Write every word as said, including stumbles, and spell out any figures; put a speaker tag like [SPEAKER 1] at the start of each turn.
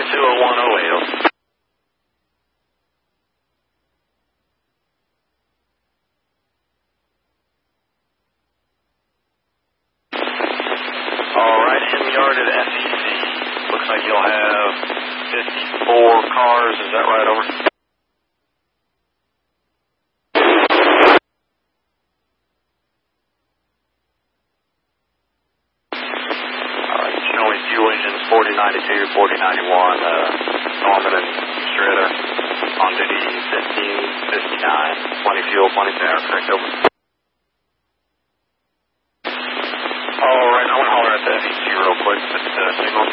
[SPEAKER 1] two oh one oh eight. All right, in the yard at F E C. Looks like you'll have fifty-four cars. Is that right, over? All right, showing fuel engines forty ninety-two, forty ninety-one, uh, Norman and Shredder on duty fifteen fifty-nine. Plenty fuel, plenty power, correct, over. All right, I want to holler at the F E C real quick. Just uh, signal